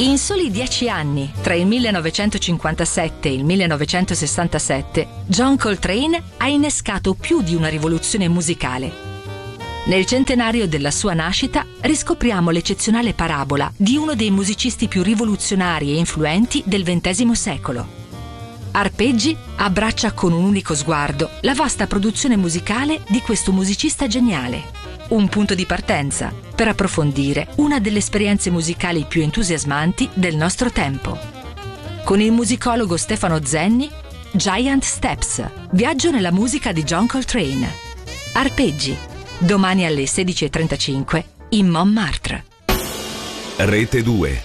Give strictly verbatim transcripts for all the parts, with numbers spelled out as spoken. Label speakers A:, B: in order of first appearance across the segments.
A: In soli dieci anni, tra il millenovecentocinquantasette e il millenovecentosessantasette, John Coltrane ha innescato più di una rivoluzione musicale. Nel centenario della sua nascita riscopriamo l'eccezionale parabola di uno dei musicisti più rivoluzionari e influenti del ventesimo secolo. Arpeggi abbraccia con un unico sguardo la vasta produzione musicale di questo musicista geniale. Un punto di partenza per approfondire una delle esperienze musicali più entusiasmanti del nostro tempo. Con il musicologo Stefano Zenni, Giant Steps, viaggio nella musica di John Coltrane. Arpeggi, domani alle sedici e trentacinque in Montmartre.
B: Rete due.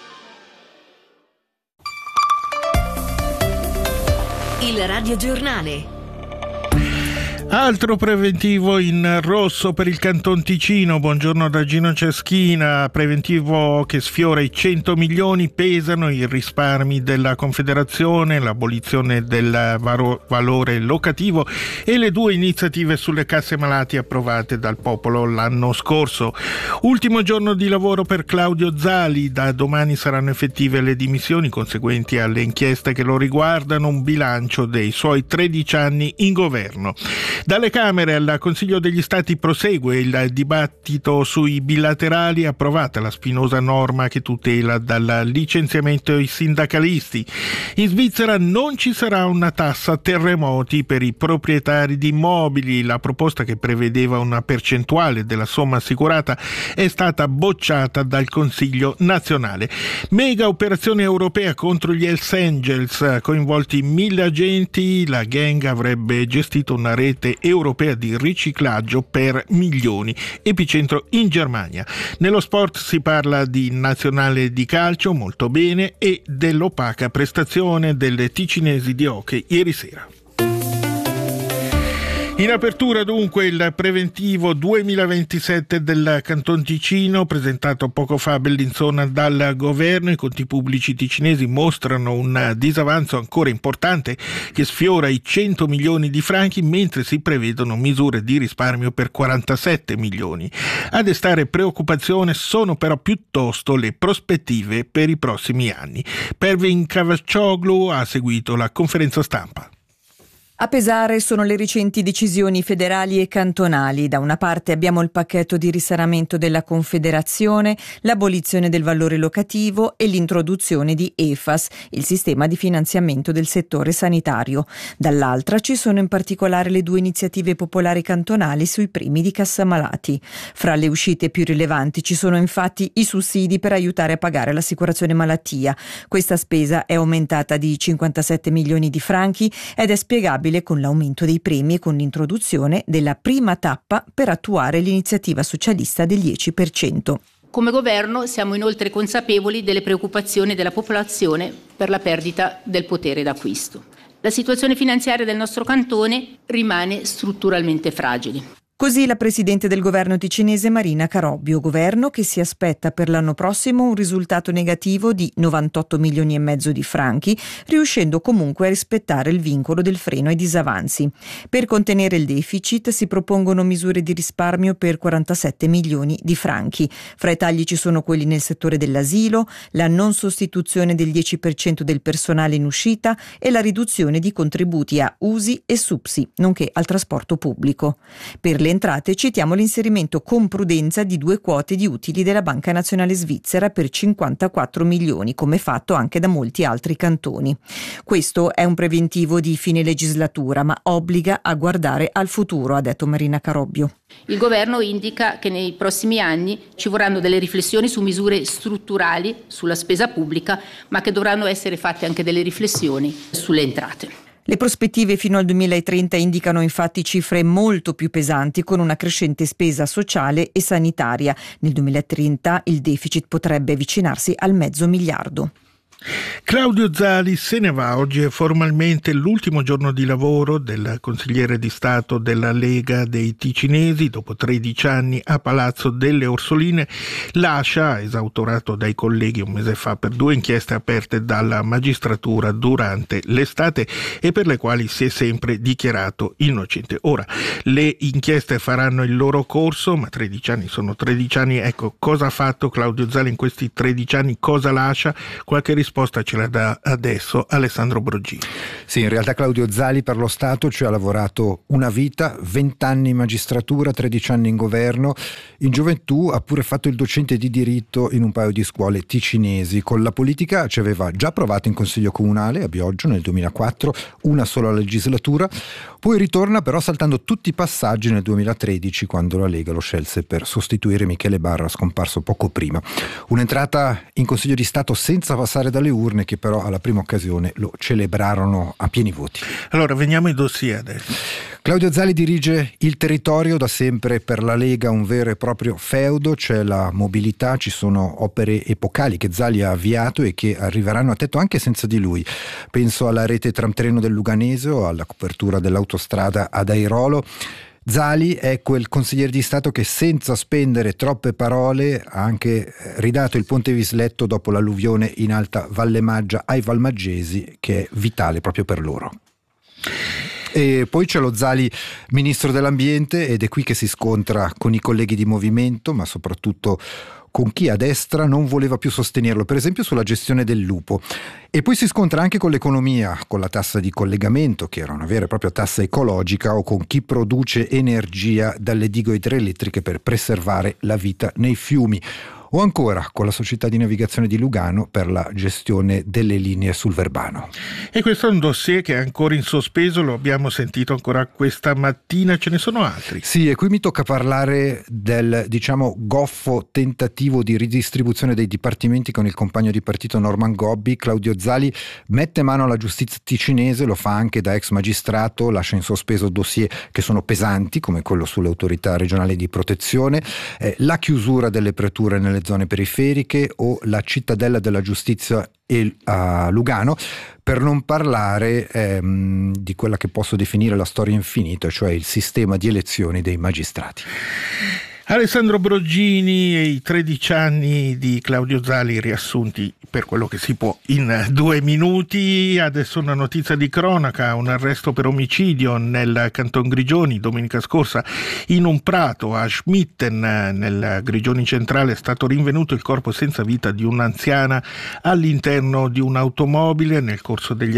C: Il radiogiornale.
D: Altro preventivo in rosso per il Canton Ticino. Buongiorno da Gino Ceschina. Preventivo che sfiora i cento milioni, pesano i risparmi della Confederazione, l'abolizione del varo- valore locativo e le due iniziative sulle casse malati approvate dal popolo l'anno scorso. Ultimo giorno di lavoro per Claudio Zali. Da domani saranno effettive le dimissioni conseguenti alle inchieste che lo riguardano, un bilancio dei suoi tredici anni in governo. Dalle Camere al Consiglio degli Stati prosegue il dibattito sui bilaterali, approvata la spinosa norma che tutela dal licenziamento i sindacalisti. In Svizzera non ci sarà una tassa terremoti per i proprietari di immobili. La proposta, che prevedeva una percentuale della somma assicurata, è stata bocciata dal Consiglio nazionale. Mega operazione europea contro gli Hells Angels, coinvolti mille agenti. La gang avrebbe gestito una rete europea di riciclaggio per milioni, epicentro in Germania. Nello sport si parla di nazionale di calcio, molto bene, e dell'opaca prestazione delle ticinesi di hockey ieri sera. In apertura dunque il preventivo duemilaventisette del Canton Ticino, presentato poco fa a Bellinzona dal governo. I conti pubblici ticinesi mostrano un disavanzo ancora importante che sfiora i cento milioni di franchi, mentre si prevedono misure di risparmio per quarantasette milioni. A destare preoccupazione sono però piuttosto le prospettive per i prossimi anni. Pervin Cavaccioglu ha seguito la conferenza stampa.
E: A pesare sono le recenti decisioni federali e cantonali. Da una parte abbiamo il pacchetto di risanamento della Confederazione, l'abolizione del valore locativo e l'introduzione di E F A S, il sistema di finanziamento del settore sanitario. Dall'altra ci sono in particolare le due iniziative popolari cantonali sui premi di cassamalati. Fra le uscite più rilevanti ci sono infatti i sussidi per aiutare a pagare l'assicurazione malattia. Questa spesa è aumentata di cinquantasette milioni di franchi ed è spiegabile con l'aumento dei premi e con l'introduzione della prima tappa per attuare l'iniziativa socialista del dieci per cento.
F: Come governo siamo inoltre consapevoli delle preoccupazioni della popolazione per la perdita del potere d'acquisto. La situazione finanziaria del nostro cantone rimane strutturalmente fragile.
E: Così la presidente del governo ticinese Marina Carobbio, governo che si aspetta per l'anno prossimo un risultato negativo di novantotto milioni e mezzo di franchi, riuscendo comunque a rispettare il vincolo del freno ai disavanzi. Per contenere il deficit si propongono misure di risparmio per quarantasette milioni di franchi. Fra i tagli ci sono quelli nel settore dell'asilo, la non sostituzione del dieci per cento del personale in uscita e la riduzione di contributi a U S I e S U P S I, nonché al trasporto pubblico. Per le entrate citiamo l'inserimento con prudenza di due quote di utili della Banca Nazionale Svizzera per cinquantaquattro milioni, come fatto anche da molti altri cantoni. Questo è un preventivo di fine legislatura, ma obbliga a guardare al futuro, ha detto Marina Carobbio.
F: Il governo indica che nei prossimi anni ci vorranno delle riflessioni su misure strutturali sulla spesa pubblica, ma che dovranno essere fatte anche delle riflessioni sulle entrate.
E: Le prospettive fino al duemilatrenta indicano infatti cifre molto più pesanti, con una crescente spesa sociale e sanitaria. Nel duemilatrenta il deficit potrebbe avvicinarsi al mezzo miliardo.
D: Claudio Zali se ne va. Oggi è formalmente l'ultimo giorno di lavoro del consigliere di Stato della Lega dei Ticinesi. Dopo tredici anni a Palazzo delle Orsoline lascia, esautorato dai colleghi un mese fa per due inchieste aperte dalla magistratura durante l'estate e per le quali si è sempre dichiarato innocente. Ora le inchieste faranno il loro corso, ma tredici anni sono tredici anni. Ecco, cosa ha fatto Claudio Zali in questi tredici anni? Cosa lascia? Qualche risposta ce la dà adesso Alessandro Broggini.
G: Sì, in realtà Claudio Zali per lo Stato ci ha lavorato una vita, venti anni in magistratura, tredici anni in governo. In gioventù ha pure fatto il docente di diritto in un paio di scuole ticinesi. Con la politica ci aveva già provato in consiglio comunale a Bioggio nel duemilaquattro, una sola legislatura, poi ritorna però saltando tutti i passaggi nel duemilatredici, quando la Lega lo scelse per sostituire Michele Barra, scomparso poco prima. Un'entrata in consiglio di Stato senza passare dalle urne, che però alla prima occasione lo celebrarono a pieni voti.
D: Allora veniamo ai dossier adesso.
G: Claudio Zali dirige il territorio, da sempre per la Lega un vero e proprio feudo. C'è la mobilità, ci sono opere epocali che Zali ha avviato e che arriveranno a tetto anche senza di lui. Penso alla rete tram-treno del Luganese o alla copertura dell'autostrada ad Airolo. Zali è quel consigliere di Stato che senza spendere troppe parole ha anche ridato il ponte Visletto dopo l'alluvione in Alta Valle Maggia ai valmaggesi, che è vitale proprio per loro. E poi c'è lo Zali ministro dell'ambiente, ed è qui che si scontra con i colleghi di movimento, ma soprattutto con chi a destra non voleva più sostenerlo, per esempio sulla gestione del lupo. E poi si scontra anche con l'economia, con la tassa di collegamento, che era una vera e propria tassa ecologica, o con chi produce energia dalle dighe idroelettriche per preservare la vita nei fiumi, o ancora con la società di navigazione di Lugano per la gestione delle linee sul Verbano.
D: E questo è un dossier che è ancora in sospeso, lo abbiamo sentito ancora questa mattina, ce ne sono altri.
G: Sì, e qui mi tocca parlare del, diciamo, goffo tentativo di ridistribuzione dei dipartimenti con il compagno di partito Norman Gobbi. Claudio Zali mette mano alla giustizia ticinese, lo fa anche da ex magistrato, lascia in sospeso dossier che sono pesanti, come quello sulle autorità regionali di protezione, eh, la chiusura delle preture nelle zone periferiche o la cittadella della giustizia a Lugano, per non parlare ehm, di quella che posso definire la storia infinita, cioè il sistema di elezioni dei magistrati.
D: Alessandro Broggini e i tredici anni di Claudio Zali riassunti per quello che si può in due minuti. Adesso una notizia di cronaca: un arresto per omicidio nel Canton Grigioni domenica scorsa in un prato a Schmitten nel Grigioni centrale. È stato rinvenuto il corpo senza vita di un'anziana all'interno di un'automobile. Nel corso degli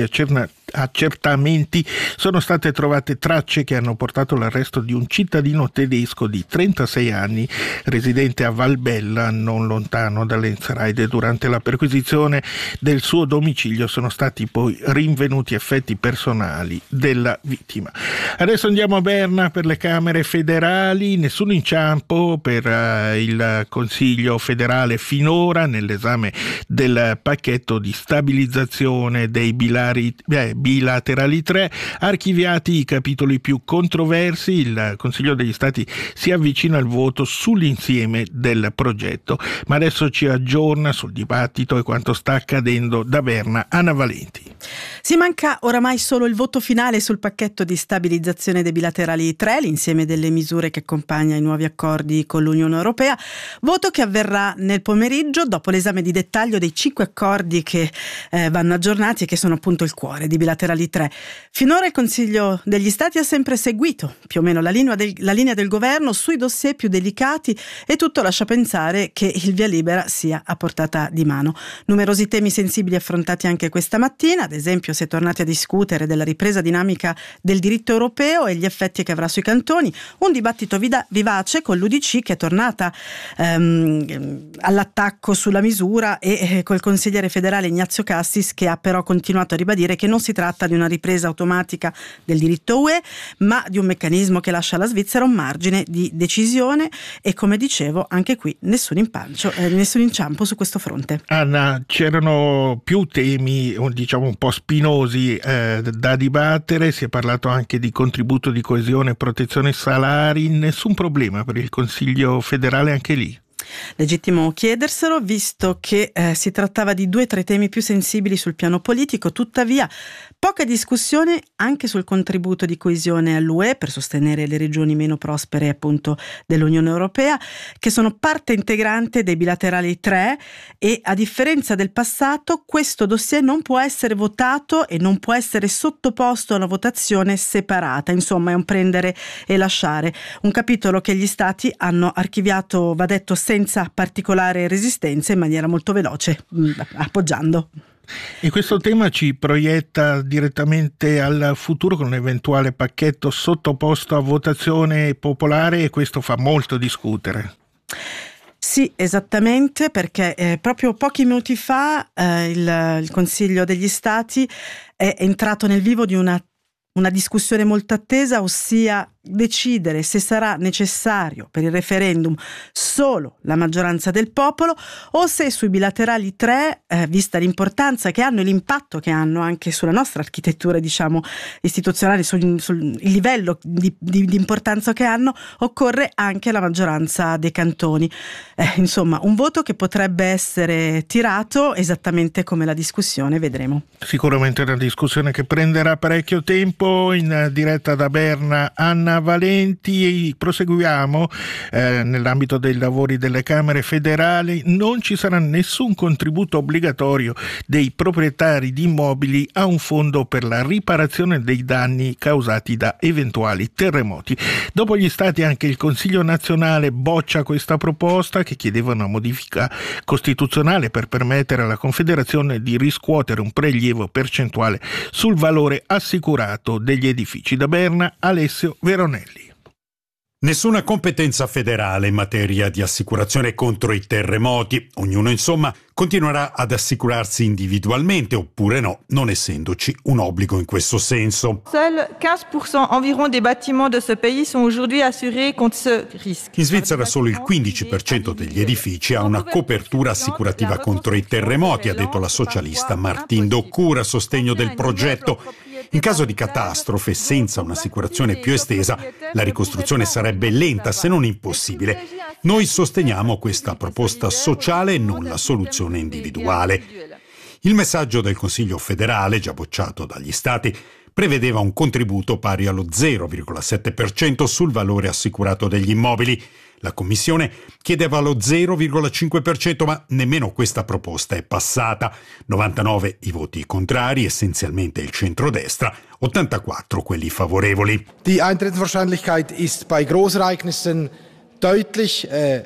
D: accertamenti sono state trovate tracce che hanno portato all'arresto di un cittadino tedesco di trentasei anni residente a Valbella, non lontano dall'Enseraide. Durante la perquisizione del suo domicilio sono stati poi rinvenuti effetti personali della vittima. Adesso andiamo a Berna per le Camere federali. Nessun inciampo per uh, il Consiglio federale finora nell'esame del pacchetto di stabilizzazione dei bilari, eh, bilaterali tre. Archiviati i capitoli più controversi, il Consiglio degli Stati si avvicina al voto sull'insieme del progetto. Ma adesso ci aggiorna sul dibattito e quanto sta accadendo da Berna Anna Valenti.
H: Si manca oramai solo il voto finale sul pacchetto di stabilizzazione dei bilaterali tre, l'insieme delle misure che accompagna i nuovi accordi con l'Unione Europea, voto che avverrà nel pomeriggio dopo l'esame di dettaglio dei cinque accordi che eh, vanno aggiornati e che sono appunto il cuore di bilaterali tre. Finora il Consiglio degli Stati ha sempre seguito più o meno la linea del, la linea del governo sui dossier più delicati, e tutto lascia pensare che il via libera sia a portata di mano. Numerosi temi sensibili affrontati anche questa mattina, ad esempio si è tornati a discutere della ripresa dinamica del diritto europeo e gli effetti che avrà sui cantoni, un dibattito vida- vivace con l'U D C che è tornata ehm, all'attacco sulla misura e eh, col consigliere federale Ignazio Cassis, che ha però continuato a ribadire che non si tratta di una ripresa automatica del diritto U E, ma di un meccanismo che lascia alla Svizzera un margine di decisione, e come dicevo anche qui nessun impaccio, eh, nessun inciampo su questo fronte.
D: Anna, c'erano più temi diciamo un po' spinosi eh, da dibattere, si è parlato anche di contributo di coesione e protezione salari, nessun problema per il Consiglio federale anche lì?
H: Legittimo chiederselo, visto che eh, si trattava di due tra i temi più sensibili sul piano politico. Tuttavia, poca discussione anche sul contributo di coesione all'U E per sostenere le regioni meno prospere appunto dell'Unione Europea, che sono parte integrante dei bilaterali tre, e a differenza del passato questo dossier non può essere votato e non può essere sottoposto a una votazione separata. Insomma, è un prendere e lasciare, un capitolo che gli stati hanno archiviato, va detto, senza particolare resistenza, in maniera molto veloce, appoggiando.
D: E questo tema ci proietta direttamente al futuro con un eventuale pacchetto sottoposto a votazione popolare, e questo fa molto discutere.
H: Sì, esattamente, perché eh, proprio pochi minuti fa eh, il, il Consiglio degli Stati è entrato nel vivo di una Una discussione molto attesa, ossia decidere se sarà necessario per il referendum solo la maggioranza del popolo o se sui bilaterali tre, eh, vista l'importanza che hanno e l'impatto che hanno anche sulla nostra architettura, diciamo, istituzionale, sul, sul il livello di, di, di importanza che hanno, occorre anche la maggioranza dei cantoni. Eh, insomma, un voto che potrebbe essere tirato esattamente come la discussione, vedremo.
D: Sicuramente una discussione che prenderà parecchio tempo. In diretta da Berna Anna Valenti, e proseguiamo eh, nell'ambito dei lavori delle Camere federali. Non ci sarà nessun contributo obbligatorio dei proprietari di immobili a un fondo per la riparazione dei danni causati da eventuali terremoti. Dopo gli stati, anche il Consiglio nazionale boccia questa proposta, che chiedeva una modifica costituzionale per permettere alla Confederazione di riscuotere un prelievo percentuale sul valore assicurato degli edifici. Da Berna, Alessio Veronelli.
I: Nessuna competenza federale in materia di assicurazione contro i terremoti. Ognuno, insomma, continuerà ad assicurarsi individualmente, oppure no, non essendoci un obbligo in questo senso.
J: Seuls quinze pour cent environ des bâtiments de ce pays sont aujourd'hui assurés contre ce risque.
I: In Svizzera solo il quindici per cento degli edifici ha una copertura assicurativa contro i terremoti, ha detto la socialista Martine Docura a sostegno del progetto. In caso di catastrofe, senza un'assicurazione più estesa, la ricostruzione sarebbe lenta, se non impossibile. Noi sosteniamo questa proposta sociale e non la soluzione individuale. Il messaggio del Consiglio federale, già bocciato dagli Stati, prevedeva un contributo pari allo zero virgola sette per cento sul valore assicurato degli immobili. La Commissione chiedeva lo zero virgola cinque per cento, ma nemmeno questa proposta è passata. novantanove i voti contrari, essenzialmente il centrodestra, ottantaquattro quelli favorevoli.
K: Die Eintretenswahrscheinlichkeit ist bei Großereignissen deutlich äh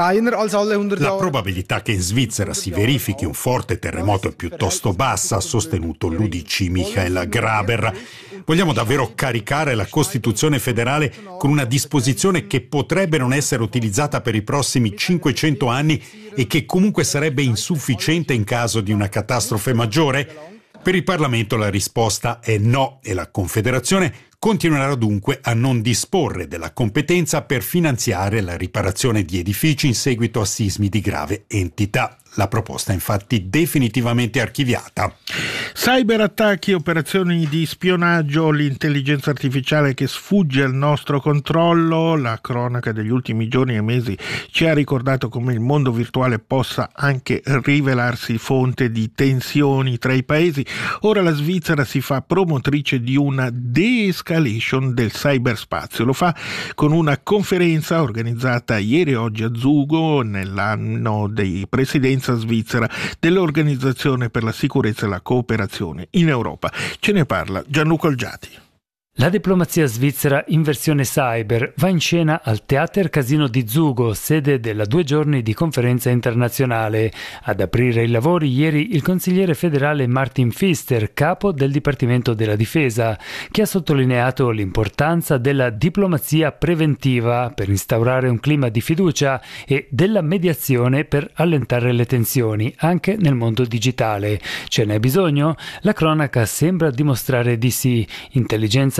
I: La probabilità che in Svizzera si verifichi un forte terremoto è piuttosto bassa, ha sostenuto l'U D C Michael Graber. Vogliamo davvero caricare la Costituzione federale con una disposizione che potrebbe non essere utilizzata per i prossimi cinquecento anni e che comunque sarebbe insufficiente in caso di una catastrofe maggiore? Per il Parlamento la risposta è no, e la Confederazione continuerà dunque a non disporre della competenza per finanziare la riparazione di edifici in seguito a sismi di grave entità. La proposta è infatti definitivamente archiviata.
D: Cyberattacchi, operazioni di spionaggio, l'intelligenza artificiale che sfugge al nostro controllo. La cronaca degli ultimi giorni e mesi ci ha ricordato come il mondo virtuale possa anche rivelarsi fonte di tensioni tra i paesi. Ora la Svizzera si fa promotrice di una de-escalation del cyberspazio. Lo fa con una conferenza organizzata ieri e oggi a Zugo, nell'anno dei presidenza svizzera dell'Organizzazione per la sicurezza e la cooperazione in Europa. Ce ne parla Gianluca Olgiati.
L: La diplomazia svizzera in versione cyber va in scena al Theater Casino di Zugo, sede della due giorni di conferenza internazionale. Ad aprire i lavori ieri il consigliere federale Martin Pfister, capo del Dipartimento della Difesa, che ha sottolineato l'importanza della diplomazia preventiva per instaurare un clima di fiducia e della mediazione per allentare le tensioni anche nel mondo digitale. Ce n'è bisogno? La cronaca sembra dimostrare di sì. Intelligenza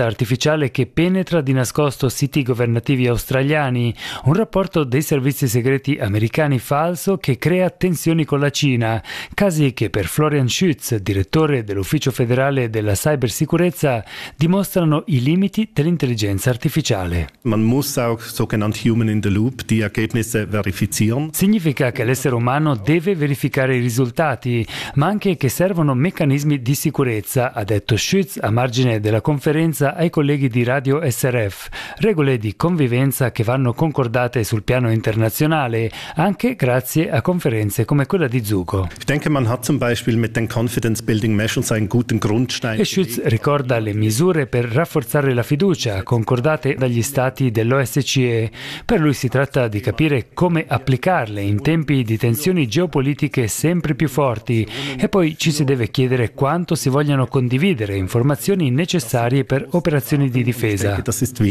L: artificiale che penetra di nascosto siti governativi australiani, un rapporto dei servizi segreti americani falso che crea tensioni con la Cina, casi che per Florian Schütz, direttore dell'Ufficio federale della cybersicurezza, dimostrano i limiti dell'intelligenza artificiale.
M: Man muss auch sogenannt human in the loop die Ergebnisse verifizieren.
L: Significa che l'essere umano deve verificare i risultati, ma anche che servono meccanismi di sicurezza, ha detto Schütz a margine della conferenza ai colleghi di Radio S R F, regole di convivenza che vanno concordate sul piano internazionale, anche grazie a conferenze come quella di Zugo.
M: Ich denke, man hat zum Beispiel mit den confidence building measures einen guten Grundstein.
L: E Schütz ricorda le misure per rafforzare la fiducia concordate dagli stati dell'O S C E. Per lui si tratta di capire come applicarle in tempi di tensioni geopolitiche sempre più forti, e poi ci si deve chiedere quanto si vogliano condividere informazioni necessarie per operazioni di difesa.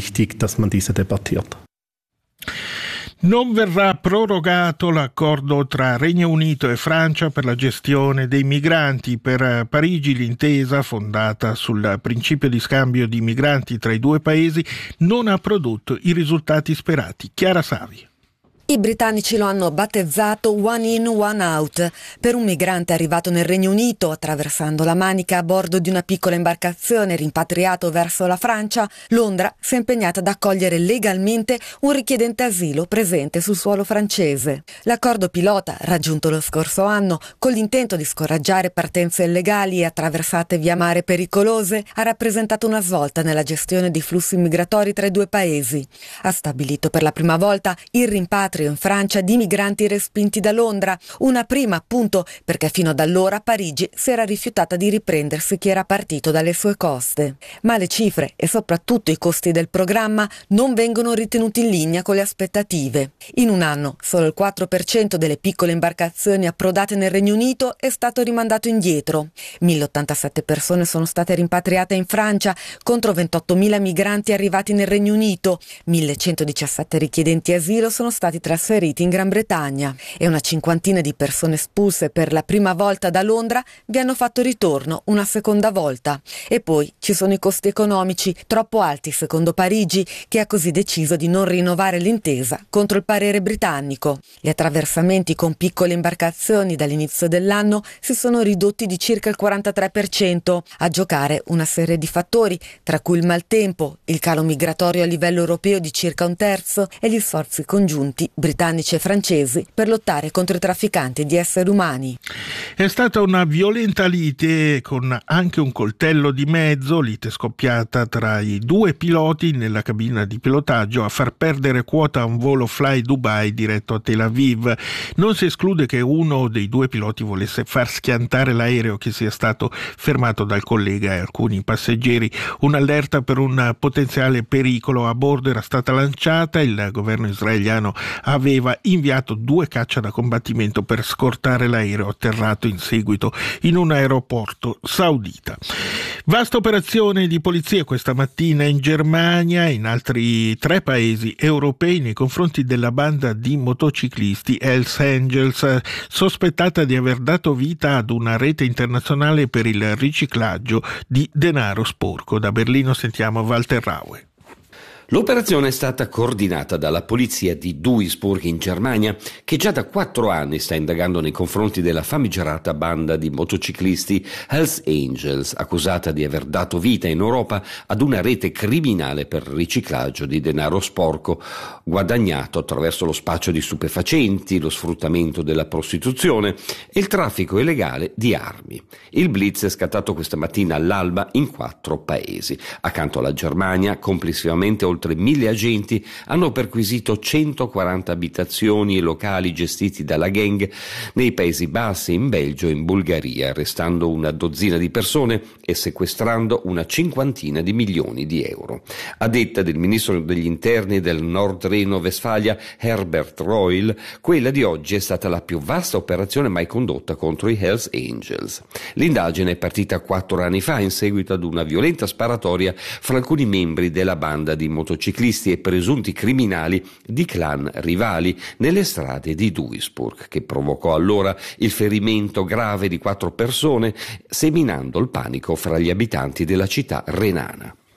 D: Non verrà prorogato l'accordo tra Regno Unito e Francia per la gestione dei migranti. Per Parigi l'intesa, fondata sul principio di scambio di migranti tra i due paesi, non ha prodotto i risultati sperati. Chiara Savi.
N: I britannici lo hanno battezzato One In, One Out. Per un migrante arrivato nel Regno Unito, attraversando la Manica a bordo di una piccola imbarcazione rimpatriato verso la Francia, Londra si è impegnata ad accogliere legalmente un richiedente asilo presente sul suolo francese. L'accordo pilota, raggiunto lo scorso anno, con l'intento di scoraggiare partenze illegali e attraversate via mare pericolose, ha rappresentato una svolta nella gestione dei flussi migratori tra i due paesi. Ha stabilito per la prima volta il rimpatrio in Francia di migranti respinti da Londra, una prima appunto perché fino ad allora Parigi si era rifiutata di riprendersi chi era partito dalle sue coste. Ma le cifre e soprattutto i costi del programma non vengono ritenuti in linea con le aspettative. In un anno solo il quattro per cento delle piccole imbarcazioni approdate nel Regno Unito è stato rimandato indietro. mille ottantasette persone sono state rimpatriate in Francia contro ventottomila migranti arrivati nel Regno Unito, millecentodiciassette richiedenti asilo sono stati trasferiti in Gran Bretagna e una cinquantina di persone espulse per la prima volta da Londra vi hanno fatto ritorno una seconda volta. E poi ci sono i costi economici troppo alti secondo Parigi, che ha così deciso di non rinnovare l'intesa contro il parere britannico. Gli attraversamenti con piccole imbarcazioni dall'inizio dell'anno si sono ridotti di circa il quarantatré per cento, a giocare una serie di fattori tra cui il maltempo, il calo migratorio a livello europeo di circa un terzo e gli sforzi congiunti britannici e francesi per lottare contro i trafficanti di esseri umani.
D: È stata una violenta lite con anche un coltello di mezzo, lite scoppiata tra i due piloti nella cabina di pilotaggio a far perdere quota a un volo Fly Dubai diretto a Tel Aviv. Non si esclude che uno dei due piloti volesse far schiantare l'aereo che sia stato fermato dal collega e alcuni passeggeri. Un'allerta per un potenziale pericolo a bordo era stata lanciata, il governo israeliano aveva inviato due caccia da combattimento per scortare l'aereo atterrato in seguito in un aeroporto saudita. Vasta operazione di polizia questa mattina in Germania e in altri tre paesi europei nei confronti della banda di motociclisti Hells Angels, sospettata di aver dato vita ad una rete internazionale per il riciclaggio di denaro sporco. Da Berlino sentiamo Walter Raue.
O: L'operazione è stata coordinata dalla polizia di Duisburg in Germania, che già da quattro anni sta indagando nei confronti della famigerata banda di motociclisti Hells Angels, accusata di aver dato vita in Europa ad una rete criminale per riciclaggio di denaro sporco, guadagnato attraverso lo spaccio di stupefacenti, lo sfruttamento della prostituzione e il traffico illegale di armi. Il blitz è scattato questa mattina all'alba in quattro paesi. Accanto alla Germania, complessivamente oltre Oltre mille agenti hanno perquisito centoquaranta abitazioni e locali gestiti dalla gang nei Paesi Bassi, in Belgio e in Bulgaria, arrestando una dozzina di persone e sequestrando una cinquantina di milioni di euro. A detta del ministro degli interni del Nord Reno-Vestfalia, Herbert Reul, quella di oggi è stata la più vasta operazione mai condotta contro i Hells Angels. L'indagine è partita quattro anni fa in seguito ad una violenta sparatoria fra alcuni membri della banda di motociclisti e presunti criminali di clan rivali nelle strade di Duisburg, che provocò allora il ferimento grave di quattro persone, seminando il panico fra gli abitanti della città renana.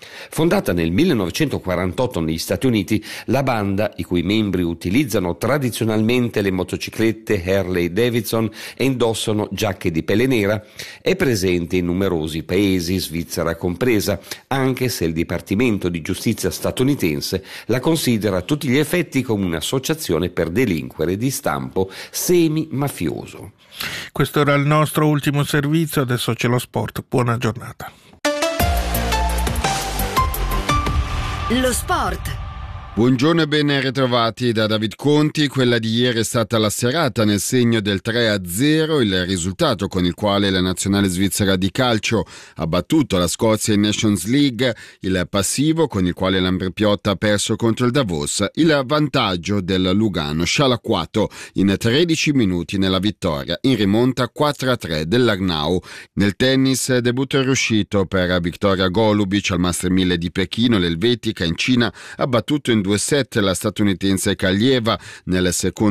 O: Fondata nel millenovecentoquarantotto negli Stati Uniti, la banda, i cui membri utilizzano tradizionalmente le motociclette Harley Davidson e indossano giacche di pelle nera, è presente in numerosi paesi, Svizzera compresa, anche se il Dipartimento di Giustizia statunitense la considera a tutti gli effetti come un'associazione per delinquere di stampo semi-mafioso.
D: Questo era il nostro ultimo servizio, adesso c'è lo sport. Buona giornata.
C: Lo sport.
P: Buongiorno e ben ritrovati da David Conti. Quella di ieri è stata la serata nel segno del tre a zero, il risultato con il quale la nazionale svizzera di calcio ha battuto la Scozia in Nations League, il passivo con il quale l'Ambrepiotta ha perso contro il Davos, il vantaggio del Lugano scialacquato in tredici minuti nella vittoria in rimonta quattro a tre dell'Arnau. Nel tennis debutto è riuscito per Victoria Golubic al Master mille di Pechino. L'elvetica in Cina ha battuto in due set la statunitense Kalieva nel secondo